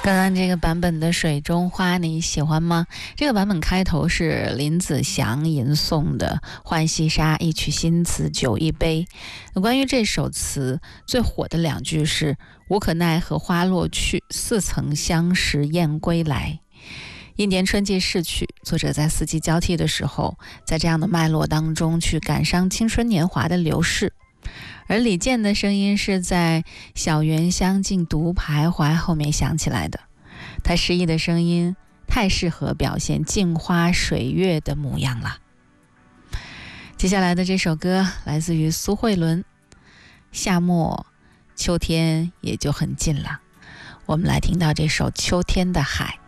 刚刚这个版本的《水中花》你喜欢吗？这个版本开头是林子祥吟诵的《浣溪沙》，一曲新词酒一杯。关于这首词最火的两句是无可奈何花落去，似曾相识燕归来。一年春季逝去，作者在四季交替的时候，在这样的脉络当中去感伤青春年华的流逝。而李健的声音是在小园香径独徘徊后面响起来的，他诗意的声音太适合表现镜花水月的模样了。接下来的这首歌来自于苏慧伦，夏末秋天也就很近了，我们来听到这首秋天的海。